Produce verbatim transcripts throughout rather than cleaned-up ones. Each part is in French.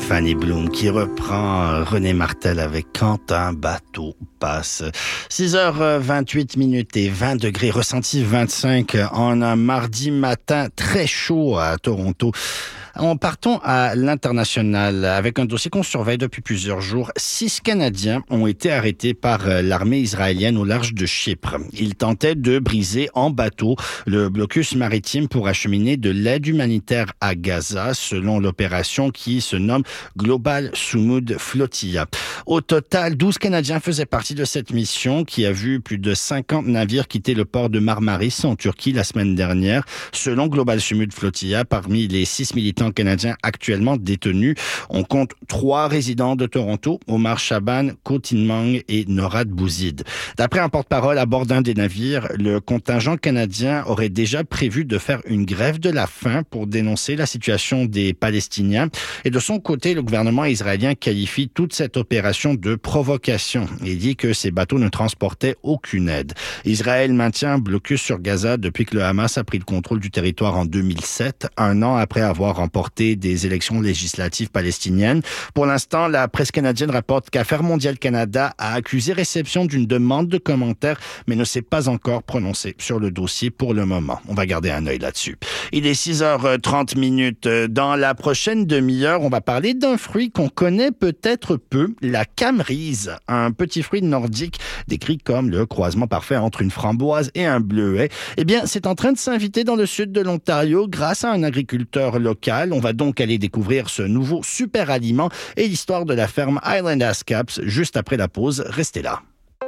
Fanny Bloom qui reprend René Martel avec Quand un bateau passe. six heures vingt-huit minutes et vingt degrés, ressenti vingt-cinq en un mardi matin très chaud à Toronto. En partant à l'international avec un dossier qu'on surveille depuis plusieurs jours. Six Canadiens ont été arrêtés par l'armée israélienne au large de Chypre. Ils tentaient de briser en bateau le blocus maritime pour acheminer de l'aide humanitaire à Gaza, selon l'opération qui se nomme Global Sumud Flotilla. Au total, douze Canadiens faisaient partie de cette mission qui a vu plus de cinquante navires quitter le port de Marmaris en Turquie la semaine dernière. Selon Global Sumud Flotilla, parmi les six militants canadiens actuellement détenus, on compte trois résidents de Toronto, Omar Chaban, Ko Tin-Mong et Norad Bouzid. D'après un porte-parole à bord d'un des navires, le contingent canadien aurait déjà prévu de faire une grève de la faim pour dénoncer la situation des Palestiniens. Et de son côté, le gouvernement israélien qualifie toute cette opération de provocation et dit que ces bateaux ne transportaient aucune aide. Israël maintient un blocus sur Gaza depuis que le Hamas a pris le contrôle du territoire en deux mille sept, un an après avoir remporté des élections législatives palestiniennes. Pour l'instant, la presse canadienne rapporte qu'Affaires mondiales Canada a accusé réception d'une demande de commentaires, mais ne s'est pas encore prononcé sur le dossier pour le moment. On va garder un œil là-dessus. Il est six heures trente minutes. Dans la prochaine demi-heure, on va parler d'un fruit qu'on connaît peut-être peu, la camerise, un petit fruit nordique décrit comme le croisement parfait entre une framboise et un bleuet. Eh bien, c'est en train de s'inviter dans le sud de l'Ontario grâce à un agriculteur local. On va donc aller découvrir ce nouveau super aliment et l'histoire de la ferme Highland Ascaps juste après la pause. Restez là.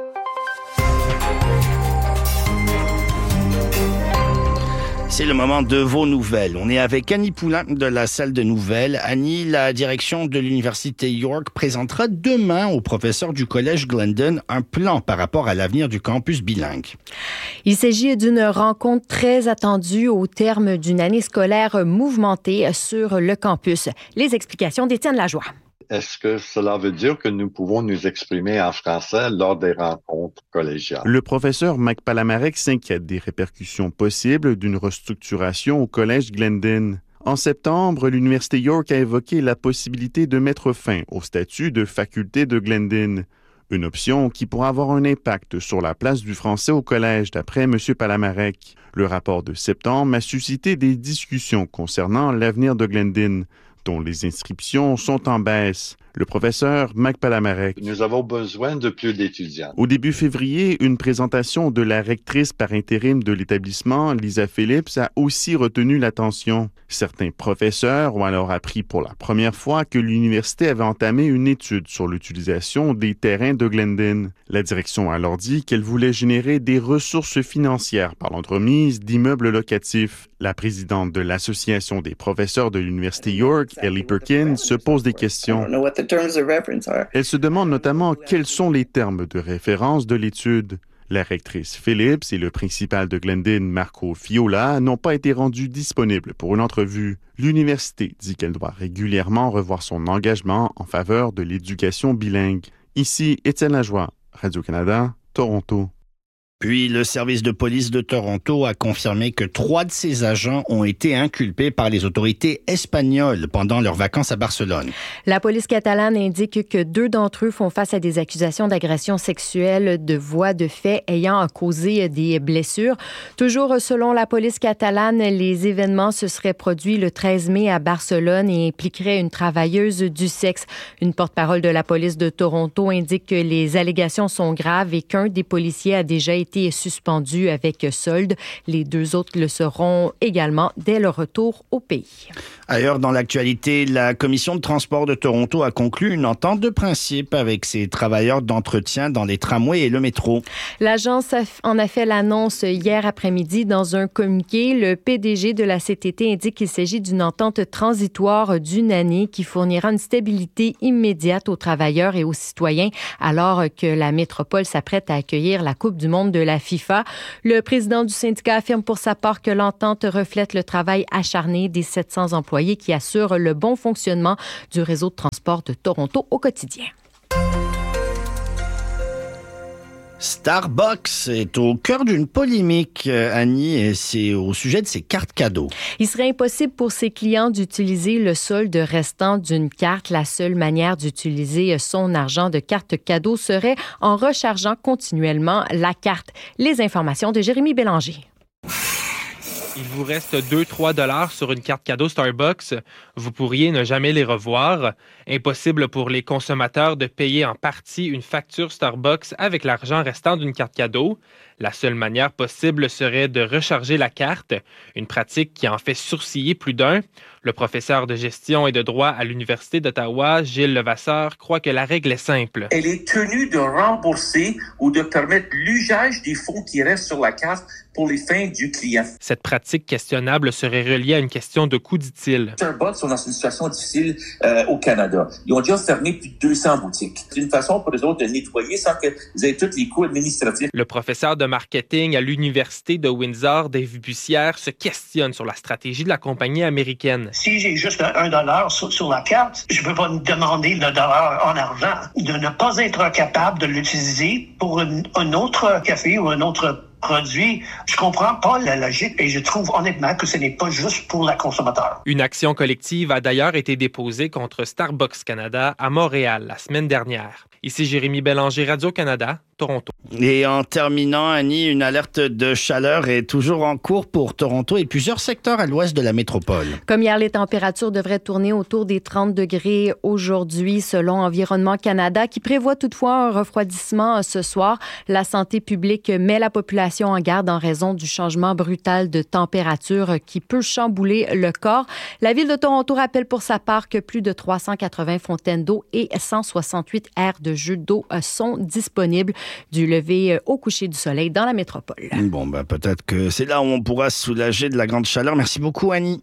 C'est le moment de vos nouvelles. On est avec Annie Poulain de la salle de nouvelles. Annie, la direction de l'Université York présentera demain aux professeurs du Collège Glendon un plan par rapport à l'avenir du campus bilingue. Il s'agit d'une rencontre très attendue au terme d'une année scolaire mouvementée sur le campus. Les explications d'Étienne Lajoie. Est-ce que cela veut dire que nous pouvons nous exprimer en français lors des rencontres collégiales? Le professeur Mike Palamarek s'inquiète des répercussions possibles d'une restructuration au Collège Glendon. En septembre, l'Université York a évoqué la possibilité de mettre fin au statut de faculté de Glendon. Une option qui pourra avoir un impact sur la place du français au collège, d'après M. Palamarek. Le rapport de septembre a suscité des discussions concernant l'avenir de Glendon, dont les inscriptions sont en baisse. Le professeur Mike Palamarek. Nous avons besoin de plus d'étudiants. Au début février, une présentation de la rectrice par intérim de l'établissement, Lisa Phillips, a aussi retenu l'attention. Certains professeurs ont alors appris pour la première fois que l'université avait entamé une étude sur l'utilisation des terrains de Glendon. La direction a alors dit qu'elle voulait générer des ressources financières par l'entremise d'immeubles locatifs. La présidente de l'Association des professeurs de l'Université York, Ellie Perkins, se pose des questions. Elle se demande notamment quels sont les termes de référence de l'étude. La rectrice Phillips et le principal de Glendon, Marco Fiola, n'ont pas été rendus disponibles pour une entrevue. L'université dit qu'elle doit régulièrement revoir son engagement en faveur de l'éducation bilingue. Ici, Étienne Lajoie, Radio-Canada, Toronto. Puis, le service de police de Toronto a confirmé que trois de ses agents ont été inculpés par les autorités espagnoles pendant leurs vacances à Barcelone. La police catalane indique que deux d'entre eux font face à des accusations d'agression sexuelle de voies de fait ayant causé des blessures. Toujours selon la police catalane, les événements se seraient produits le treize mai à Barcelone et impliqueraient une travailleuse du sexe. Une porte-parole de la police de Toronto indique que les allégations sont graves et qu'un des policiers a déjà été été suspendu avec solde. Les deux autres le seront également dès leur retour au pays. Ailleurs dans l'actualité, la Commission de transport de Toronto a conclu une entente de principe avec ses travailleurs d'entretien dans les tramways et le métro. L'agence en a fait l'annonce hier après-midi dans un communiqué. Le P D G de la C T T indique qu'il s'agit d'une entente transitoire d'une année qui fournira une stabilité immédiate aux travailleurs et aux citoyens alors que la métropole s'apprête à accueillir la Coupe du monde de la FIFA. Le président du syndicat affirme pour sa part que l'entente reflète le travail acharné des sept cents employés qui assurent le bon fonctionnement du réseau de transport de Toronto au quotidien. Starbucks est au cœur d'une polémique, Annie, et c'est au sujet de ses cartes cadeaux. Il serait impossible pour ses clients d'utiliser le solde restant d'une carte. La seule manière d'utiliser son argent de carte cadeau serait en rechargeant continuellement la carte. Les informations de Jérémy Bélanger. Il vous reste deux à trois dollars sur une carte cadeau Starbucks. Vous pourriez ne jamais les revoir. Impossible pour les consommateurs de payer en partie une facture Starbucks avec l'argent restant d'une carte cadeau. La seule manière possible serait de recharger la carte, une pratique qui en fait sourciller plus d'un. Le professeur de gestion et de droit à l'Université d'Ottawa, Gilles Levasseur, croit que la règle est simple. Elle est tenue de rembourser ou de permettre l'usage des fonds qui restent sur la carte pour les fins du client. Cette pratique questionnable serait reliée à une question de coût, dit-il. Starbucks sont dans une situation difficile euh, au Canada. Ils ont déjà fermé plus de deux cents boutiques. C'est une façon pour les autres de nettoyer sans qu'ils aient tous les coûts administratifs. Le professeur de marketing à l'Université de Windsor, Dave Bussière, se questionne sur la stratégie de la compagnie américaine. Si j'ai juste un dollar sur, sur la carte, je ne peux pas me demander le dollar en argent. De ne pas être capable de l'utiliser pour un, un autre café ou un autre produit, je comprends pas la logique et je trouve honnêtement que ce n'est pas juste pour la consommateur. Une action collective a d'ailleurs été déposée contre Starbucks Canada à Montréal la semaine dernière. Ici Jérémy Bélanger, Radio-Canada, Toronto. Et en terminant, Annie, une alerte de chaleur est toujours en cours pour Toronto et plusieurs secteurs à l'ouest de la métropole. Comme hier, les températures devraient tourner autour des trente degrés aujourd'hui, selon Environnement Canada, qui prévoit toutefois un refroidissement ce soir. La santé publique met la population en garde en raison du changement brutal de température qui peut chambouler le corps. La Ville de Toronto rappelle pour sa part que plus de trois cent quatre-vingts fontaines d'eau et cent soixante-huit aires de jeux d'eau sont disponibles du lever au coucher du soleil dans la métropole. Bon, ben peut-être que c'est là où on pourra se soulager de la grande chaleur. Merci beaucoup, Annie.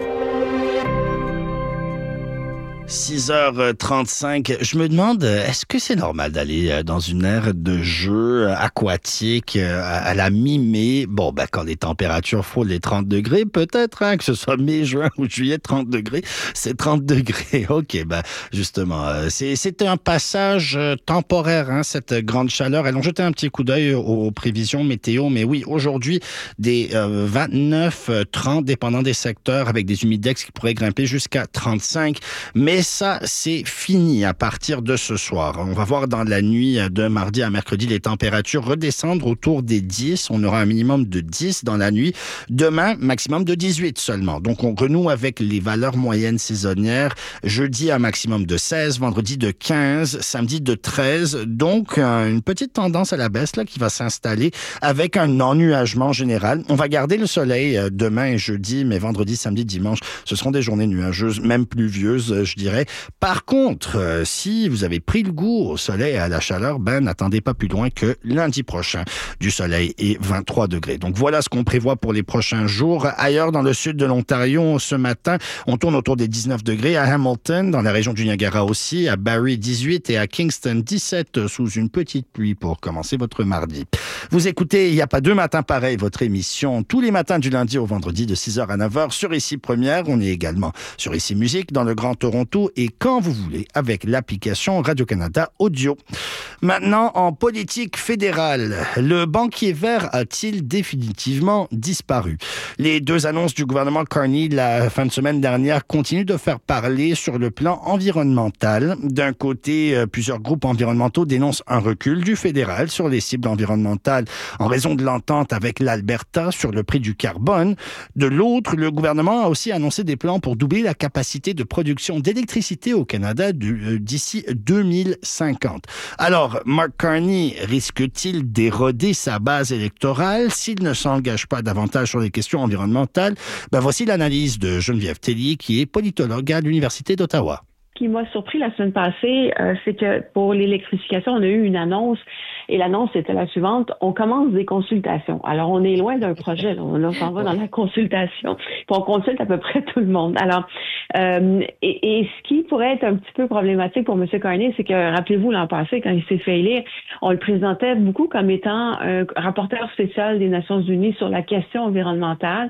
six heures trente-cinq. Je me demande, est-ce que c'est normal d'aller dans une aire de jeu aquatique à la mi-mai? Bon, ben, quand les températures frôlent les trente degrés, peut-être, hein, que ce soit mai, juin ou juillet, trente degrés, c'est trente degrés. OK, ben, justement, c'est, c'est un passage temporaire, hein, cette grande chaleur. Allons jeter un petit coup d'œil aux prévisions météo. Mais oui, aujourd'hui, des euh, vingt-neuf, trente, dépendant des secteurs, avec des humidex qui pourraient grimper jusqu'à trente-cinq. Mais Et ça, c'est fini à partir de ce soir. On va voir dans la nuit de mardi à mercredi les températures redescendre autour des dix. On aura un minimum de dix dans la nuit. Demain, maximum de dix-huit seulement. Donc, on renoue avec les valeurs moyennes saisonnières. Jeudi, un maximum de seize. Vendredi, de quinze. Samedi, de treize. Donc, une petite tendance à la baisse là qui va s'installer avec un ennuagement général. On va garder le soleil demain et jeudi, mais vendredi, samedi, dimanche, ce seront des journées nuageuses, même pluvieuses, je dirais. Par contre, euh, si vous avez pris le goût au soleil et à la chaleur, ben n'attendez pas plus loin que lundi prochain. Du soleil et vingt-trois degrés. Donc voilà ce qu'on prévoit pour les prochains jours. Ailleurs dans le sud de l'Ontario, ce matin, on tourne autour des dix-neuf degrés. À Hamilton, dans la région du Niagara aussi, à Barrie dix-huit et à Kingston dix-sept sous une petite pluie pour commencer votre mardi. Vous écoutez Il n'y a pas deux matins pareils, votre émission tous les matins du lundi au vendredi de six heures à neuf heures sur Ici Première. On est également sur Ici Musique dans le Grand Toronto et quand vous voulez avec l'application Radio-Canada Audio. Maintenant, en politique fédérale, le banquier vert a-t-il définitivement disparu? Les deux annonces du gouvernement Carney la fin de semaine dernière continuent de faire parler sur le plan environnemental. D'un côté, plusieurs groupes environnementaux dénoncent un recul du fédéral sur les cibles environnementales en raison de l'entente avec l'Alberta sur le prix du carbone. De l'autre, le gouvernement a aussi annoncé des plans pour doubler la capacité de production d'électricité au Canada d'ici deux mille cinquante. Alors, Mark Carney risque-t-il d'éroder sa base électorale s'il ne s'engage pas davantage sur les questions environnementales? Ben, voici l'analyse de Geneviève Tellier, qui est politologue à l'Université d'Ottawa. Ce qui m'a surpris la semaine passée, euh, c'est que pour l'électrification, on a eu une annonce et l'annonce était la suivante. On commence des consultations. Alors, on est loin d'un projet. Là, on s'en va dans la consultation. Puis on consulte à peu près tout le monde. Alors, euh, et, et ce qui pourrait être un petit peu problématique pour M. Carney, c'est que, rappelez-vous, l'an passé, quand il s'est fait élire, on le présentait beaucoup comme étant un rapporteur spécial des Nations unies sur la question environnementale.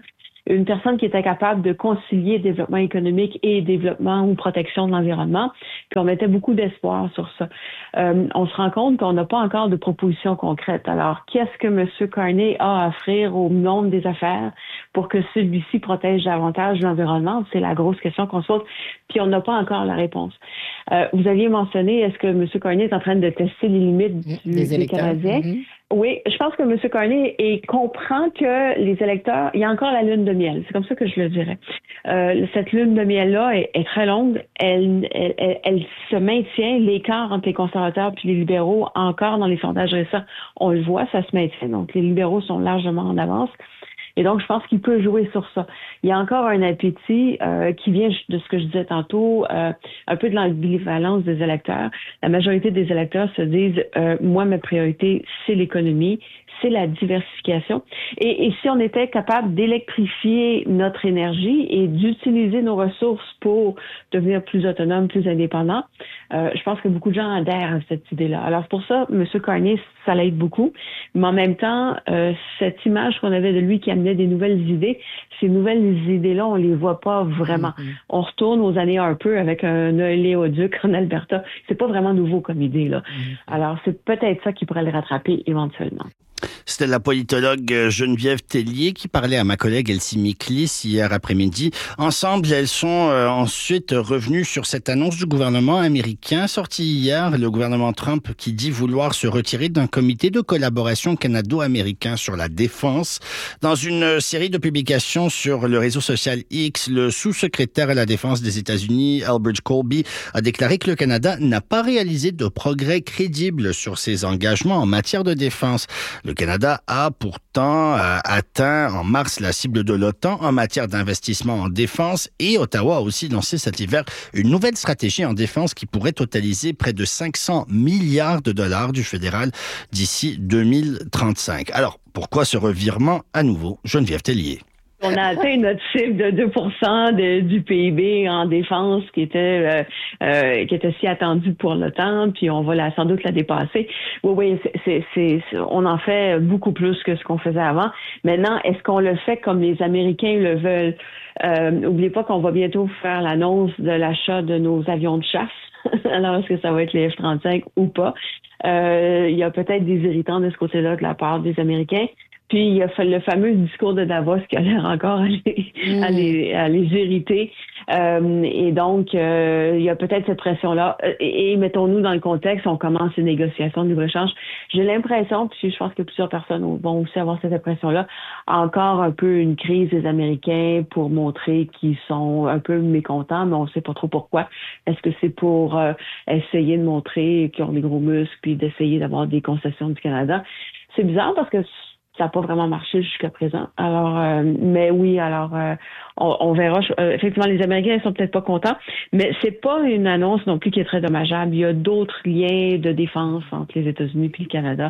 une personne qui était capable de concilier développement économique et développement ou protection de l'environnement. Puis on mettait beaucoup d'espoir sur ça. Euh, on se rend compte qu'on n'a pas encore de propositions concrètes. Alors, qu'est-ce que M. Carney a à offrir au monde des affaires pour que celui-ci protège davantage l'environnement? C'est la grosse question qu'on se pose. Puis on n'a pas encore la réponse. Euh, vous aviez mentionné, est-ce que M. Carney est en train de tester les limites du, des, des Canadiens? Mm-hmm. Oui, je pense que M. Carney est, comprend que les électeurs, il y a encore la lune de miel. C'est comme ça que je le dirais. Euh, cette lune de miel-là est, est très longue. Elle, elle, elle, elle se maintient. L'écart entre les conservateurs et les libéraux, encore dans les sondages récents, on le voit, ça se maintient. Donc, les libéraux sont largement en avance. Et donc, je pense qu'il peut jouer sur ça. Il y a encore un appétit euh, qui vient de ce que je disais tantôt, euh, un peu de l'ambivalence des électeurs. La majorité des électeurs se disent euh, « moi, ma priorité, c'est l'économie, c'est la diversification. » Et, et si on était capable d'électrifier notre énergie et d'utiliser nos ressources pour devenir plus autonomes, plus indépendants, euh, je pense que beaucoup de gens adhèrent à cette idée-là. Alors, pour ça, M. Carney, ça l'aide beaucoup. Mais en même temps, euh, cette image qu'on avait de lui qui amenait des nouvelles idées, ces nouvelles idées-là, on les voit pas vraiment. Mm-hmm. On retourne aux années un peu avec un oléoduc en Alberta. C'est pas vraiment nouveau comme idée, là. Mm-hmm. Alors, c'est peut-être ça qui pourrait le rattraper éventuellement. C'était la politologue Geneviève Tellier qui parlait à ma collègue Elsie Miklis hier après-midi. Ensemble, elles sont euh, ensuite revenues sur cette annonce du gouvernement américain sortie hier, le gouvernement Trump qui dit vouloir se retirer d'un comité de collaboration canado-américain sur la défense. Dans une série de publications sur le réseau social X, le sous-secrétaire à la défense des États-Unis, Elbridge Colby, a déclaré que le Canada n'a pas réalisé de progrès crédibles sur ses engagements en matière de défense. Le Canada a pourtant euh, atteint en mars la cible de l'OTAN en matière d'investissement en défense et Ottawa a aussi lancé cet hiver une nouvelle stratégie en défense qui pourrait totaliser près de cinq cents milliards de dollars du fédéral d'ici deux mille trente-cinq. Alors, pourquoi ce revirement à nouveau? Geneviève Tellier. On a atteint notre cible de deux pour cent de, du P I B en défense qui était euh, euh, qui était si attendue pour l'OTAN, puis on va la, sans doute la dépasser. Oui, oui, c'est, c'est, c'est, on en fait beaucoup plus que ce qu'on faisait avant. Maintenant, est-ce qu'on le fait comme les Américains le veulent? Euh, n'oubliez pas qu'on va bientôt faire l'annonce de l'achat de nos avions de chasse. Alors, est-ce que ça va être les F trente-cinq ou pas? Euh, il y a peut-être des irritants de ce côté-là de la part des Américains. Puis, il y a le fameux discours de Davos qui a l'air encore à les, mmh. à les, à les irriter. Euh, et donc, euh, il y a peut-être cette pression-là. Et, et mettons-nous dans le contexte, on commence une négociation de libre-échange. J'ai l'impression, puis je pense que plusieurs personnes vont aussi avoir cette impression-là, encore un peu une crise des Américains pour montrer qu'ils sont un peu mécontents, mais on ne sait pas trop pourquoi. Est-ce que c'est pour euh, essayer de montrer qu'ils ont des gros muscles puis d'essayer d'avoir des concessions du Canada? C'est bizarre parce que ça n'a pas vraiment marché jusqu'à présent. Alors, euh, mais oui, alors euh, on, on verra. Euh, effectivement, les Américains ne sont peut-être pas contents, mais c'est pas une annonce non plus qui est très dommageable. Il y a d'autres liens de défense entre les États-Unis et le Canada.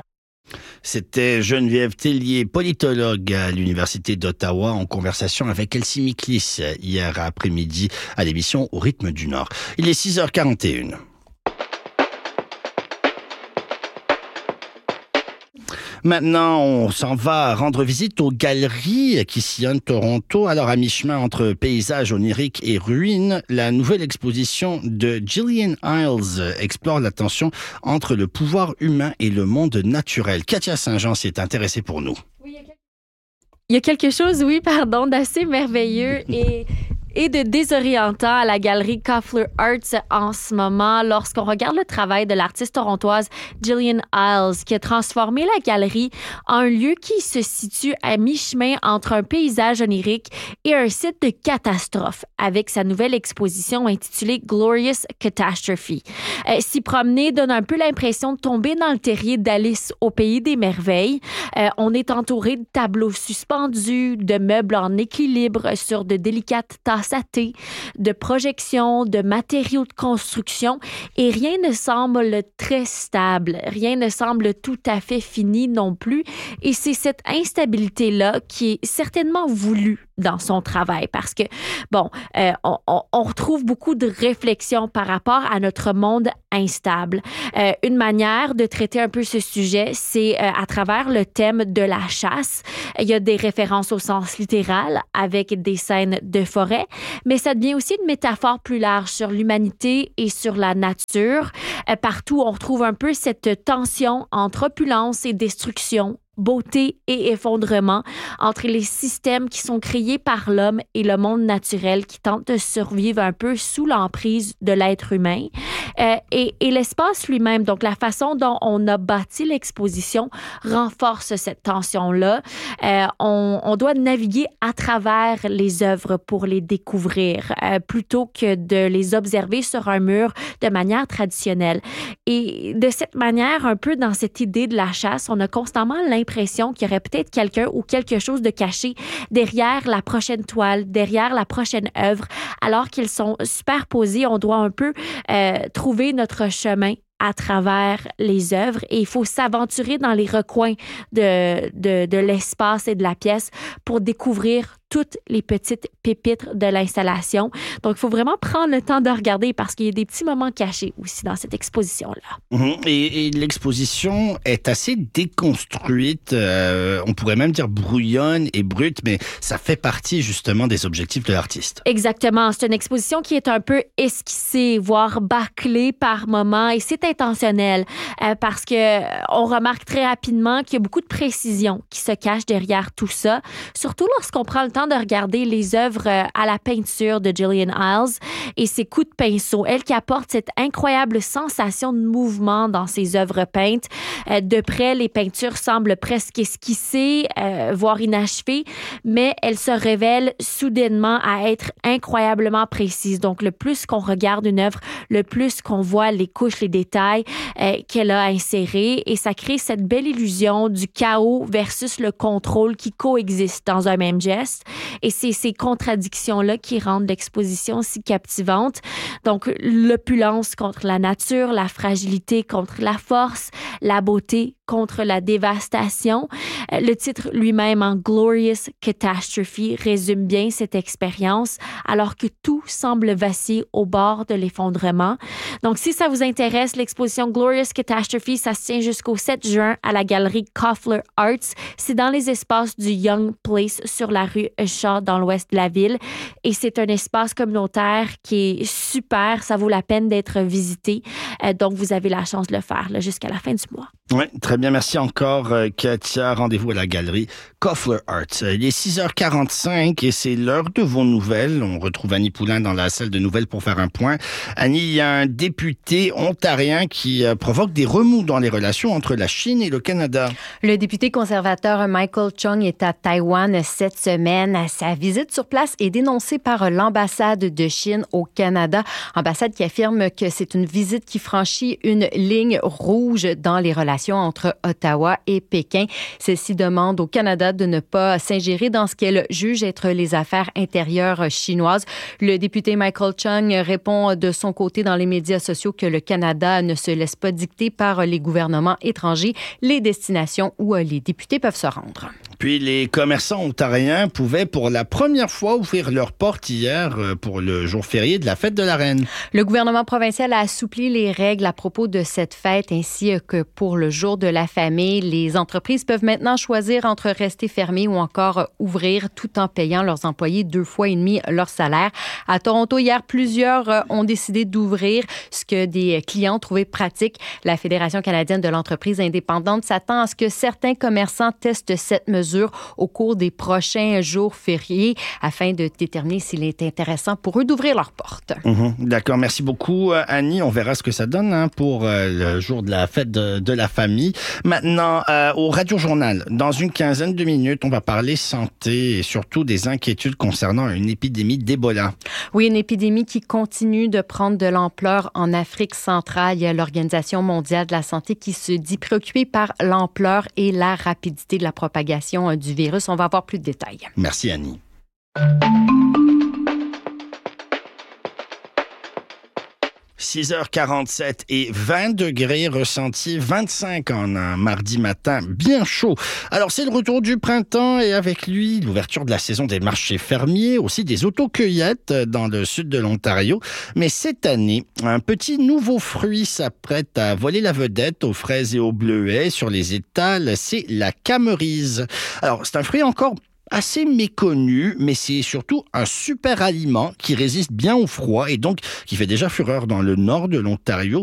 C'était Geneviève Tellier, politologue à l'Université d'Ottawa, en conversation avec Elsie Miklis hier après-midi à l'émission Au rythme du Nord. Il est six heures quarante et une. Maintenant, on s'en va rendre visite aux galeries qui sillonnent Toronto. Alors, à mi-chemin entre paysages oniriques et ruines, la nouvelle exposition de Gillian Iles explore la tension entre le pouvoir humain et le monde naturel. Katia Saint-Jean s'y est intéressée pour nous. Oui, il y a quelque chose, oui, pardon, d'assez merveilleux et... et de désorientant à la galerie Koffler Arts en ce moment lorsqu'on regarde le travail de l'artiste torontoise Gillian Iles qui a transformé la galerie en un lieu qui se situe à mi-chemin entre un paysage onirique et un site de catastrophe avec sa nouvelle exposition intitulée Glorious Catastrophe. Euh, s'y promener donne un peu l'impression de tomber dans le terrier d'Alice au pays des merveilles. Euh, on est entouré de tableaux suspendus, de meubles en équilibre sur de délicates tasses à thé, de projections, de matériaux de construction et rien ne semble très stable, rien ne semble tout à fait fini non plus et c'est cette instabilité-là qui est certainement voulue dans son travail parce que, bon, euh, on, on, on retrouve beaucoup de réflexions par rapport à notre monde instable. Euh, une manière de traiter un peu ce sujet, c'est euh, à travers le thème de la chasse. Il y a des références au sens littéral avec des scènes de forêt, mais ça devient aussi une métaphore plus large sur l'humanité et sur la nature. Euh, partout, on retrouve un peu cette tension entre opulence et destruction, beauté et effondrement entre les systèmes qui sont créés par l'homme et le monde naturel qui tente de survivre un peu sous l'emprise de l'être humain. Euh, et, et l'espace lui-même, donc la façon dont on a bâti l'exposition renforce cette tension-là. Euh, on, on doit naviguer à travers les œuvres pour les découvrir euh, plutôt que de les observer sur un mur de manière traditionnelle. Et de cette manière, un peu dans cette idée de la chasse, on a constamment l'impression l'impression qu'il y aurait peut-être quelqu'un ou quelque chose de caché derrière la prochaine toile, derrière la prochaine œuvre, alors qu'ils sont superposés. On doit un peu euh, trouver notre chemin à travers les œuvres et il faut s'aventurer dans les recoins de, de, de l'espace et de la pièce pour découvrir toutes les petites pépites de l'installation. Donc, il faut vraiment prendre le temps de regarder parce qu'il y a des petits moments cachés aussi dans cette exposition-là. Mmh. Et, et l'exposition est assez déconstruite, euh, on pourrait même dire brouillonne et brute, mais ça fait partie justement des objectifs de l'artiste. Exactement. C'est une exposition qui est un peu esquissée, voire bâclée par moments et c'est intentionnel euh, parce que on remarque très rapidement qu'il y a beaucoup de précision qui se cache derrière tout ça, surtout lorsqu'on prend le temps de regarder les œuvres à la peinture de Gillian Iles et ses coups de pinceau. Elle qui apporte cette incroyable sensation de mouvement dans ses œuvres peintes. Euh, de près, les peintures semblent presque esquissées, euh, voire inachevées, mais elles se révèlent soudainement à être incroyablement précises. Donc, le plus qu'on regarde une œuvre, le plus qu'on voit les couches, les détails euh, qu'elle a insérés et ça crée cette belle illusion du chaos versus le contrôle qui coexistent dans un même geste. Et c'est ces contradictions-là qui rendent l'exposition si captivante. Donc, l'opulence contre la nature, la fragilité contre la force, la beauté contre la dévastation. Le titre lui-même, en Glorious Catastrophe, résume bien cette expérience, alors que tout semble vaciller au bord de l'effondrement. Donc, si ça vous intéresse, l'exposition Glorious Catastrophe, ça se tient jusqu'au sept juin à la galerie Koffler Arts. C'est dans les espaces du Young Place sur la rue Shaw dans l'ouest de la ville. Et c'est un espace communautaire qui est super. Ça vaut la peine d'être visité. Euh, donc, vous avez la chance de le faire là, jusqu'à la fin du mois. Oui, très bien. Merci encore, Katia. Rendez-vous à la galerie Koffler Arts. Il est six heures quarante-cinq et c'est l'heure de vos nouvelles. On retrouve Annie Poulain dans la salle de nouvelles pour faire un point. Annie, il y a un député ontarien qui provoque des remous dans les relations entre la Chine et le Canada. Le député conservateur Michael Chung est à Taïwan cette semaine. Sa visite sur place est dénoncée par l'ambassade de Chine au Canada. Ambassade qui affirme que c'est une visite qui franchit une ligne rouge dans les relations entre Ottawa et Pékin. Celle-ci demande au Canada de ne pas s'ingérer dans ce qu'elle juge être les affaires intérieures chinoises. Le député Michael Chung répond de son côté dans les médias sociaux que le Canada ne se laisse pas dicter par les gouvernements étrangers les destinations où les députés peuvent se rendre. Puis les commerçants ontariens pouvaient pour la première fois ouvrir leurs portes hier pour le jour férié de la fête de la Reine. Le gouvernement provincial a assoupli les règles à propos de cette fête ainsi que pour le jour de la famille. Les entreprises peuvent maintenant choisir entre rester fermées ou encore ouvrir tout en payant leurs employés deux fois et demi leur salaire. À Toronto, hier, plusieurs ont décidé d'ouvrir, ce que des clients trouvaient pratique. La Fédération canadienne de l'entreprise indépendante s'attend à ce que certains commerçants testent cette mesure au cours des prochains jours fériés afin de déterminer s'il est intéressant pour eux d'ouvrir leurs portes. Mmh, d'accord, merci beaucoup Annie. On verra ce que ça donne hein, pour euh, le jour de la fête de, de la famille. Maintenant, euh, au Radio Journal, dans une quinzaine de minutes, on va parler santé et surtout des inquiétudes concernant une épidémie d'Ebola. Oui, une épidémie qui continue de prendre de l'ampleur en Afrique centrale. Il y a l'Organisation mondiale de la santé qui se dit préoccupée par l'ampleur et la rapidité de la propagation du virus. On va avoir plus de détails. Merci Annie. six heures quarante-sept et vingt degrés ressentis, vingt-cinq en un mardi matin bien chaud. Alors c'est le retour du printemps et avec lui l'ouverture de la saison des marchés fermiers, aussi des autocueillettes dans le sud de l'Ontario. Mais cette année, un petit nouveau fruit s'apprête à voler la vedette aux fraises et aux bleuets sur les étals, c'est la camerise. Alors c'est un fruit encore assez méconnu, mais c'est surtout un super aliment qui résiste bien au froid et donc qui fait déjà fureur dans le nord de l'Ontario.